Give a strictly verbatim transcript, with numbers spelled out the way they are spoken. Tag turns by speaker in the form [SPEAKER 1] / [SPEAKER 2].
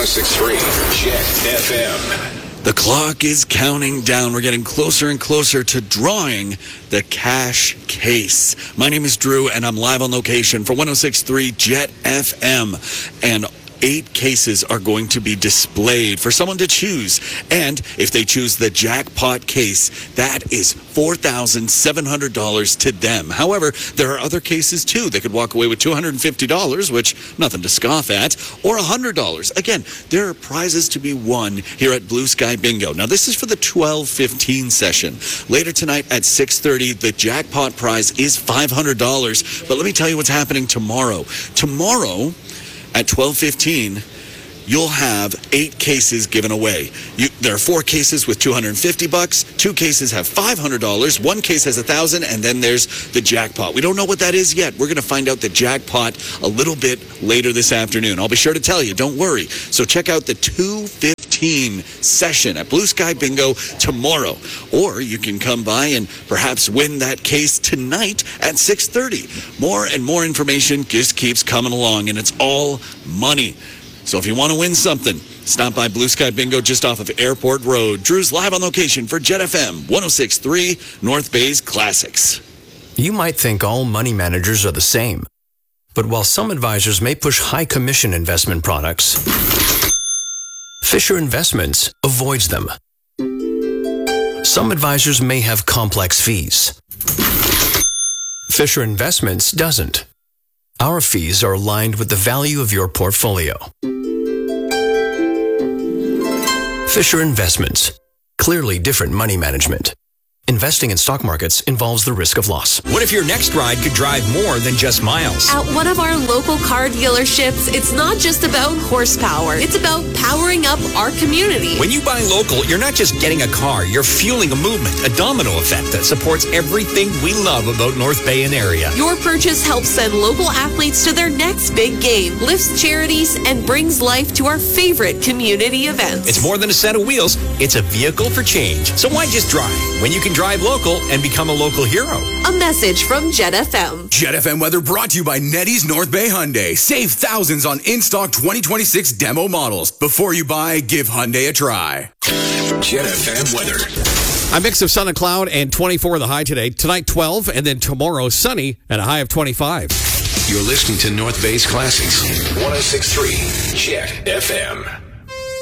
[SPEAKER 1] oh six point three Jet F M.
[SPEAKER 2] The clock is counting down. We're getting closer and closer to drawing the cash case. My name is Drew, and I'm live on location for one oh six point three Jet F M. And eight cases are going to be displayed for someone to choose. And if they choose the jackpot case, that is four thousand seven hundred dollars to them. However, there are other cases too. They could walk away with two hundred fifty dollars, which nothing to scoff at, or one hundred dollars. Again, there are prizes to be won here at Blue Sky Bingo. Now, this is for the twelve fifteen session. Later tonight at six thirty, the jackpot prize is five hundred dollars. But let me tell you what's happening tomorrow. Tomorrow, at twelve fifteen, you'll have eight cases given away. You, there are four cases with two hundred fifty bucks. Two cases have five hundred dollars. One case has one thousand, and then there's the jackpot. We don't know what that is yet. We're going to find out the jackpot a little bit later this afternoon. I'll be sure to tell you. Don't worry. So check out the two fifteen session at Blue Sky Bingo tomorrow. Or you can come by and perhaps win that case tonight at six thirty. More and more information just keeps coming along, and it's all money. So if you want to win something, stop by Blue Sky Bingo just off of Airport Road. Drew's live on location for Jet F M one oh six point three North Bay's Classics.
[SPEAKER 3] You might think all money managers are the same. But while some advisors may push high commission investment products, Fisher Investments avoids them. Some advisors may have complex fees. Fisher Investments doesn't. Our fees are aligned with the value of your portfolio. Fisher Investments. Clearly different money management. Investing in stock markets involves the risk of loss.
[SPEAKER 4] What if your next ride could drive more than just miles?
[SPEAKER 5] At one of our local car dealerships, it's not just about horsepower. It's about powering up our community.
[SPEAKER 4] When you buy local, you're not just getting a car. You're fueling a movement, a domino effect that supports everything we love about North Bay and area.
[SPEAKER 5] Your purchase helps send local athletes to their next big game, lifts charities, and brings life to our favorite community events.
[SPEAKER 4] It's more than a set of wheels. It's a vehicle for change. So why just drive when you can drive local and become a local hero?
[SPEAKER 5] A message from Jet F M.
[SPEAKER 6] Jet F M weather brought to you by Nettie's North Bay Hyundai. Save thousands on in-stock twenty twenty-six demo models. Before you buy, give Hyundai a try.
[SPEAKER 1] Jet F M weather.
[SPEAKER 7] A mix of sun and cloud, and twenty-four the high today. Tonight, twelve, and then tomorrow, sunny and a high of twenty-five.
[SPEAKER 1] You're listening to North Bay's Classics. one oh six point three Jet F M.